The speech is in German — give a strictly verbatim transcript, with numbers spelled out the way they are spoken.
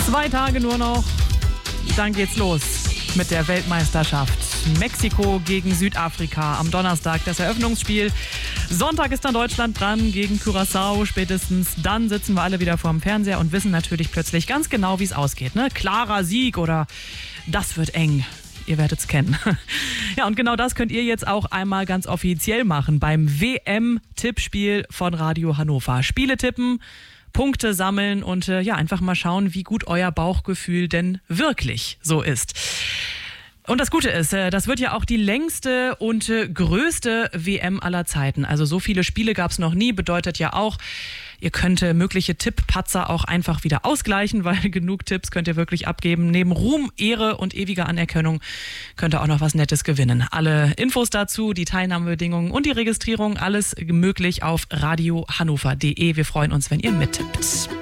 Zwei Tage nur noch, dann geht's los mit der Weltmeisterschaft. Mexiko gegen Südafrika am Donnerstag das Eröffnungsspiel. Sonntag ist dann Deutschland dran gegen Curaçao. Spätestens dann sitzen wir alle wieder vorm Fernseher und wissen natürlich plötzlich ganz genau, wie es ausgeht. Ne? Klarer Sieg oder das wird eng. Ihr werdet es kennen. Ja, und genau das könnt ihr jetzt auch einmal ganz offiziell machen beim W M-Tippspiel von Radio Hannover. Spiele tippen, Punkte sammeln und äh, ja, einfach mal schauen, wie gut euer Bauchgefühl denn wirklich so ist. Und das Gute ist, das wird ja auch die längste und größte W M aller Zeiten. Also so viele Spiele gab es noch nie, bedeutet ja auch, ihr könnt mögliche Tipppatzer auch einfach wieder ausgleichen, weil genug Tipps könnt ihr wirklich abgeben. Neben Ruhm, Ehre und ewiger Anerkennung könnt ihr auch noch was Nettes gewinnen. Alle Infos dazu, die Teilnahmebedingungen und die Registrierung, alles möglich auf radio hannover punkt de. Wir freuen uns, wenn ihr mittippt.